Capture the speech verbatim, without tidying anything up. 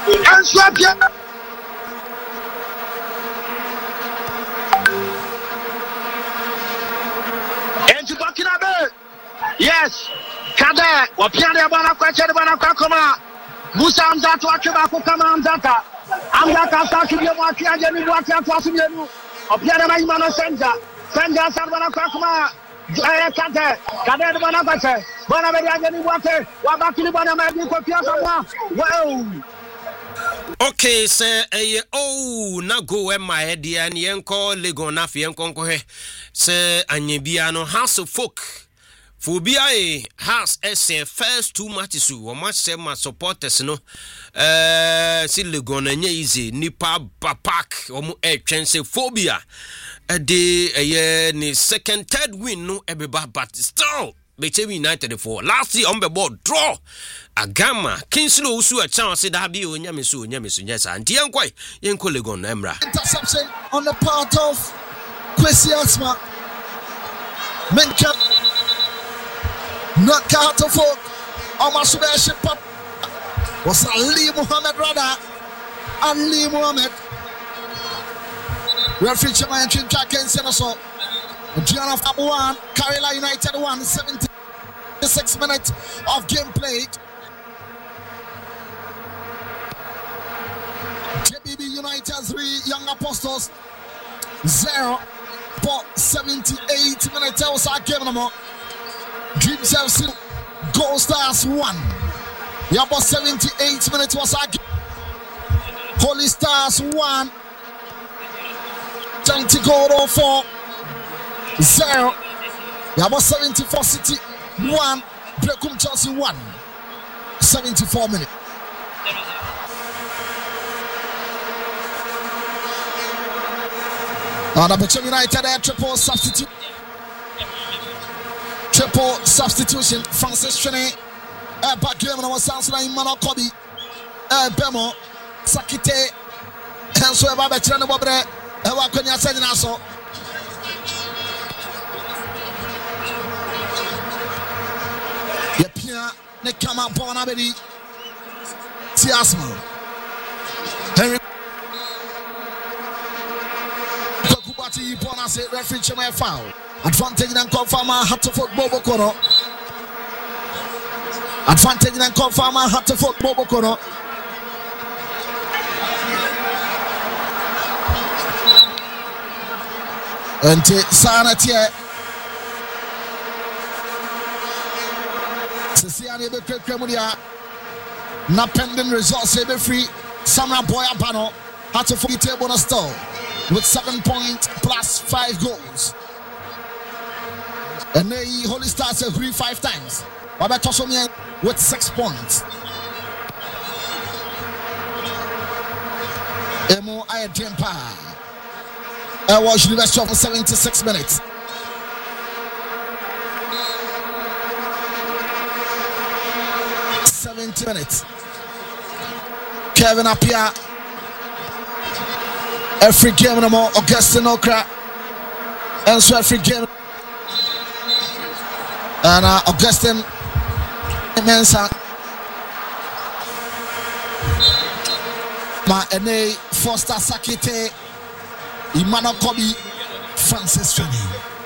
And swap you. And to Burkina Faso. Yes. Kada. Wapiana bana kwa chede bana kwa koma. Musa Amzatu akiba kama Amzata. Amzata saki bia mwaki aje ni mwaki atwasu bienu. Opiana na imano senja. Senja sabana kwa koma. Eh kade. Kade bana kwa che. Bana be aje ni mwaki. Wabakili bana me ko pia kwa. Wow. Okay, sir, eh, oh, na go in my head, and yenko Lego na fienko he. Sir, anyebia no House of Folk. Phobia has as first two matches or much say my supporters no. Uh, si Lego na easy nipa bapak or mo a chance phobia. A day a year ni second third win no everybody but still. Between United for last year on the board draw a gamma Kingslow Usu a chance that be on Yamisu Yamisu yes and Tianquai Yanko Legon Emra interception on the part of Kwesi Asma Menka not Carter Folk Omasubeshi Pop was Ali Muhammad Rada Ali Muhammad referee Chairman Chinka Kensenaso Gianna Fabuan, Carolina United one, seventy-six minutes of game played. J B B United three, Young Apostles zero. For seventy-eight minutes, that was our game number. Dreams F C, Gold Stars one. Yeah, for seventy-eight minutes was our game. Holy Stars one. twenty goal four. Zero. Yabo seventy-four City one. Brekum Chelsea one. seventy-four minutes. And Abuja United a triple substitute. Triple substitution. Francis Chene. A back game na wasanso na Imano Kobi. A Bemo. Sakite. Enso eba be chene bobre. E wa kwanya sanyina so. Yapia ne kama bona bedi Tiasma Henry Kokubati bona se referee chama foul advantage and confirm Hatterford Bobo Kono advantage and confirm Hatterford Bobo Kono Ente sana tie Sisiani be Kremudia na pending results be free Samra Boya Bano had to forget table on stall with seven points plus five goals. And they Holy Stars have three five times. Baba Tosomia with six points. Emo Ayadempa. I was University of seventy-six minutes. seventy minutes. Kevin Apia. Every game no more. Augustine Okra. And so every game. And uh, Augustine Mensa. Ma Ene Foster Sakite. Imano Kobi. Francis Chene.